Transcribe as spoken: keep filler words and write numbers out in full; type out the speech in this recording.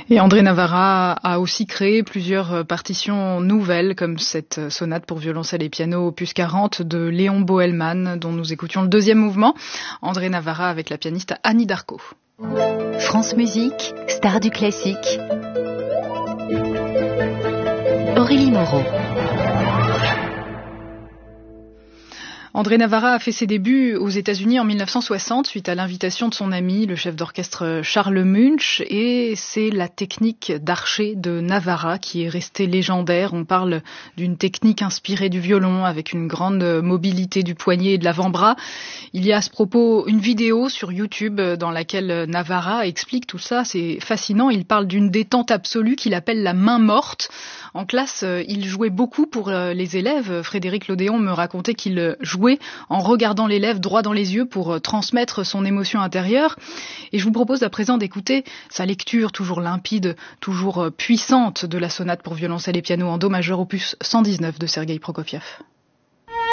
Et André Navarra a aussi créé plusieurs partitions nouvelles, comme cette sonate pour violoncelle et piano opus quarante de Léon Boelmann, dont nous écoutions le deuxième mouvement. André Navarra avec la pianiste Annie Darko. France Musique, star du classique. Aurélie Moreau. André Navarra a fait ses débuts aux États-Unis en mille neuf cent soixante suite à l'invitation de son ami, le chef d'orchestre Charles Munch, et c'est la technique d'archer de Navarra qui est restée légendaire. On parle d'une technique inspirée du violon avec une grande mobilité du poignet et de l'avant-bras. Il y a à ce propos une vidéo sur YouTube dans laquelle Navarra explique tout ça. C'est fascinant. Il parle d'une détente absolue qu'il appelle la main morte. En classe, il jouait beaucoup pour les élèves. Frédéric Lodéon me racontait qu'il jouait en regardant l'élève droit dans les yeux pour transmettre son émotion intérieure. Et je vous propose à présent d'écouter sa lecture toujours limpide, toujours puissante de la sonate pour violoncelle et piano en do majeur opus cent dix-neuf de Sergueï Prokofiev.